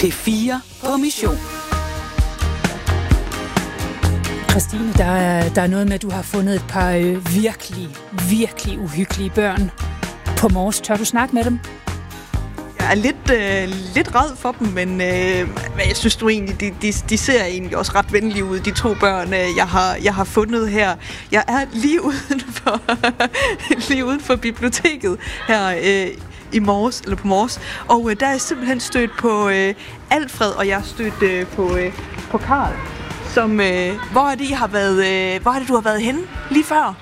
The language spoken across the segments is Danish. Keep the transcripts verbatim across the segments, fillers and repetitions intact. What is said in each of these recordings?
P fire på mission. Christine, der er, der er noget med, at du har fundet et par øh, virkelig, virkelig uhyggelige børn på Mors. Tør du snakke med dem? Jeg er lidt, øh, lidt ræd for dem, men øh, jeg synes du egentlig, de, de, de ser egentlig også ret venlige ud, de to børn, øh, jeg, har, jeg har fundet her. Jeg er lige uden for, lige uden for biblioteket her øh, i Mors, eller på Mors, og øh, der er jeg simpelthen stødt på øh, Alfred, og jeg er stødt øh, på, øh, på Karl. Som, øh, hvor er det, I har været, øh, hvor er det, du har været henne lige før?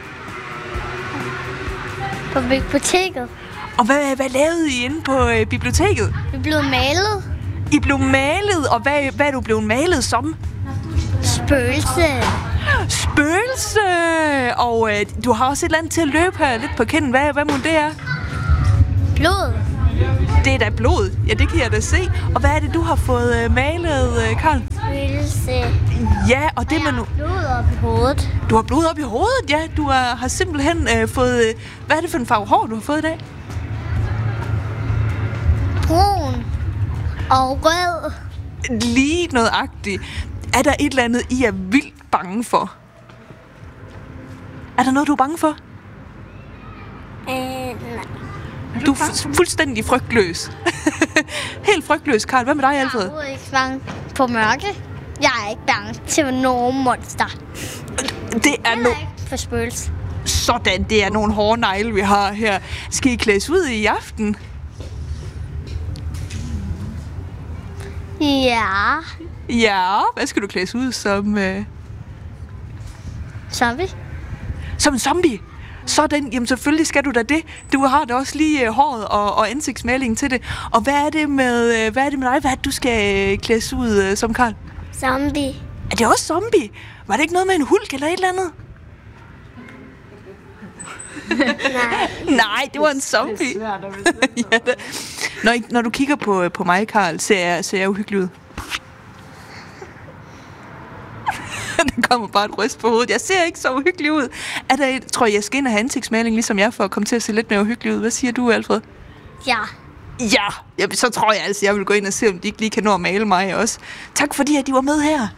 På biblioteket. Og hvad, hvad lavede I inde på øh, biblioteket? Vi blev malet. I blev malet, og hvad, hvad er du blevet malet som? Spøgelse. Spøgelse! Og øh, du har også et eller andet til at løbe her lidt på kinden. Hvad, hvad må det er? Blod. Det er da blod. Ja, det kan jeg da se. Og hvad er det, du har fået øh, malet, øh, Karl? Spøgelse. Ja, og det og med nu. blod op i hovedet. Du har blod op i hovedet, ja. Du er, har simpelthen øh, fået... Øh, hvad er det for en farve hår, du har fået i dag? Brun. Og rød. Lige nøjagtigt. Er der et eller andet, I er vildt bange for? Er der noget, du er bange for? Øh, nej. Du er fu- fuldstændig frygtløs. Helt frygtløs, Karl. Hvad med dig, Alfred? Jeg er ikke bange på mørke. Jeg er ikke bange til nogen monster. Det er Heller no- ikke for spøgelse. Sådan, det er nogle hårde negle, vi har her. Skal I klædes ud i aften? Ja. Ja, hvad skal du klædes ud som? Øh... Zombie. Som en zombie? Sådan, jamen selvfølgelig skal du da det. Du har da også lige øh, håret og, og ansigtsmalingen til det. Og hvad er det med, øh, hvad er det med dig? Hvad er det, du skal øh, klædes ud øh, som, Karl? Zombie. Er det også zombie? Var det ikke noget med en hulk eller et eller andet? Nej. Nej, det var en zombie. Det er svært at ja, det. Når, I, når du kigger på, på mig, Karl, ser jeg, ser jeg uhyggelig ud. Der kommer bare et ryst på hovedet. Jeg ser ikke så uhyggelig ud. Er der et, tror jeg, jeg skal ind og have ansigtsmaling, ligesom jeg, for at komme til at se lidt mere uhyggelig ud. Hvad siger du, Alfred? Ja. Ja, ja, så tror jeg altså, jeg vil gå ind og se, om de ikke lige kan nå at male mig også. Tak fordi, at de var med her.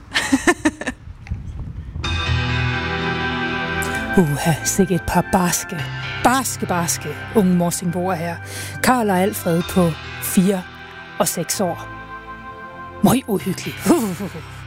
Uha, sikke et par barske, barske, barske unge morsingboer her. Karl og Alfred på fire og seks år. Møj uhyggeligt.